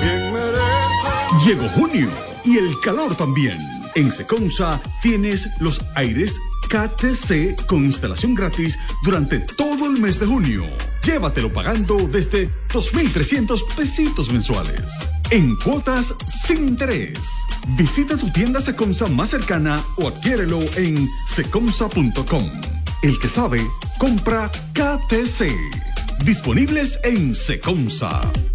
bien merece. Llegó junio y el calor también. En Secomsa tienes los aires KTC con instalación gratis durante todo el mes de junio. Llévatelo pagando desde 2,300 pesitos mensuales. En cuotas sin interés. Visita tu tienda Secomsa más cercana o adquiérelo en secomsa.com. El que sabe, compra KTC. Disponibles en Secomsa.